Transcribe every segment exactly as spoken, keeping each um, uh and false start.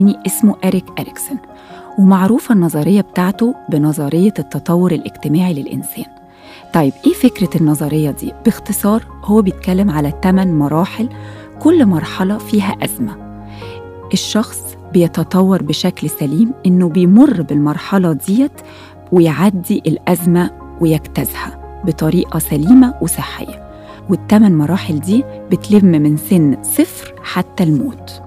اسمه إريك إريكسون، ومعروفة النظرية بتاعته بنظرية التطور الاجتماعي للإنسان. طيب إيه فكرة النظرية دي؟ باختصار هو بيتكلم على ثمان مراحل، كل مرحلة فيها أزمة. الشخص بيتطور بشكل سليم إنه بيمر بالمرحلة ديت ويعدي الأزمة ويجتازها بطريقة سليمة وصحية، والثمان مراحل دي بتلم من سن صفر حتى الموت.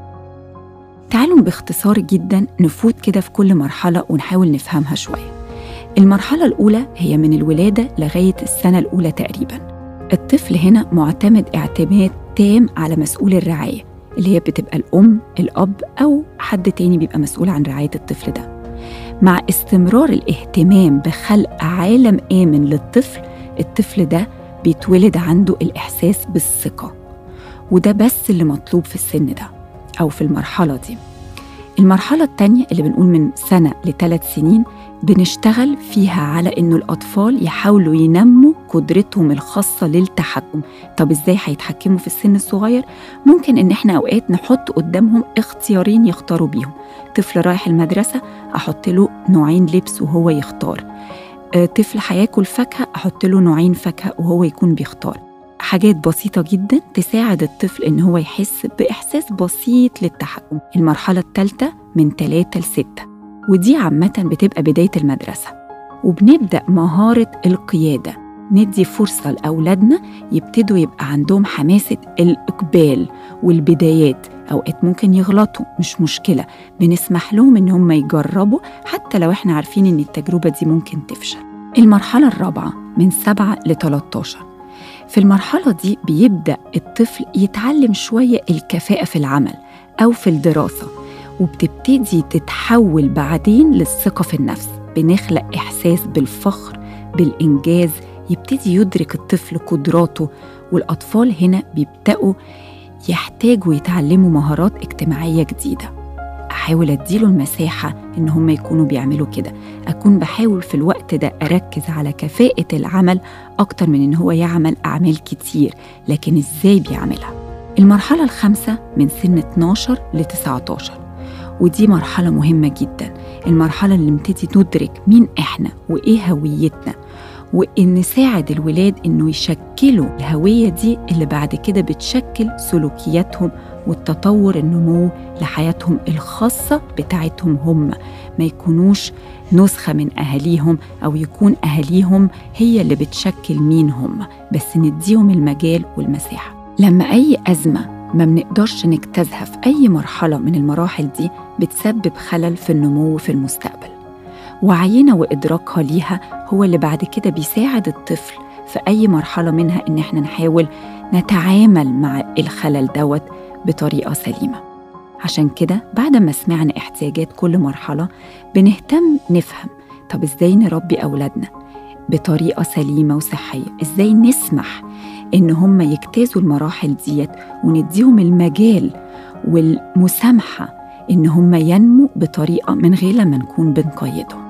تعالوا باختصار جدا نفوت كده في كل مرحلة ونحاول نفهمها شوية. المرحلة الأولى هي من الولادة لغاية السنة الأولى تقريبا. الطفل هنا معتمد اعتماد تام على مسؤول الرعاية، اللي هي بتبقى الأم، الأب، أو حد تاني بيبقى مسؤول عن رعاية الطفل ده. مع استمرار الاهتمام بخلق عالم آمن للطفل، الطفل ده بيتولد عنده الإحساس بالثقة، وده بس اللي مطلوب في السن ده أو في المرحلة دي. المرحلة التانية اللي بنقول من سنة لثلاث سنين بنشتغل فيها على إنه الأطفال يحاولوا ينموا قدرتهم الخاصة للتحكم. طب إزاي هيتحكموا في السن الصغير؟ ممكن إن إحنا أوقات نحط قدامهم اختيارين يختاروا بيهم. طفل رايح المدرسة أحط له نوعين لبس وهو يختار، طفل هياكل فاكهة أحط له نوعين فاكهة وهو يكون بيختار. حاجات بسيطة جدا تساعد الطفل إن هو يحس بإحساس بسيط للتحكم. المرحلة الثالثة من ثلاثة لستة، ودي عامة بتبقى بداية المدرسة، وبنبدأ مهارة القيادة. ندي فرصة لأولادنا يبتدوا يبقى عندهم حماسة الإقبال والبدايات. أوقات ممكن يغلطوا، مش مشكلة، بنسمح لهم إن هم يجربوا حتى لو إحنا عارفين إن التجربة دي ممكن تفشل. المرحلة الرابعة من سبعة لثلاثة عشر. في المرحلة دي بيبدأ الطفل يتعلم شوية الكفاءة في العمل أو في الدراسة، وبتبتدي تتحول بعدين للثقة في النفس. بنخلق إحساس بالفخر بالإنجاز، يبتدي يدرك الطفل قدراته. والأطفال هنا بيبدأوا يحتاجوا يتعلموا مهارات اجتماعية جديدة. أحاول أديله المساحة إن هم يكونوا بيعملوا كده. أكون بحاول في الوقت ده أركز على كفاءة العمل أكتر من إن هو يعمل أعمال كتير، لكن إزاي بيعملها. المرحلة الخامسة من سن اثناشر لتسعة عشر، ودي مرحلة مهمة جدا. المرحلة اللي نبتدي ندرك مين إحنا وإيه هويتنا، وإن نساعد الولاد إنه يشكلوا الهوية دي اللي بعد كده بتشكل سلوكياتهم والتطور النمو لحياتهم الخاصة بتاعتهم هم. ما يكونوش نسخة من أهاليهم أو يكون أهاليهم هي اللي بتشكل مين هم، بس نديهم المجال والمساحة. لما أي أزمة ما بنقدرش نجتازها في أي مرحلة من المراحل دي بتسبب خلل في النمو في المستقبل. وعينا وإدراكها ليها هو اللي بعد كده بيساعد الطفل في أي مرحلة منها إن احنا نحاول نتعامل مع الخلل دوت بطريقة سليمة. عشان كده بعد ما سمعنا احتياجات كل مرحلة بنهتم نفهم طب إزاي نربي أولادنا بطريقة سليمة وصحية، إزاي نسمح إن هم يجتازوا المراحل ديت ونديهم المجال والمسامحة إن هم ينموا بطريقة من غير ما نكون بنقيدهم.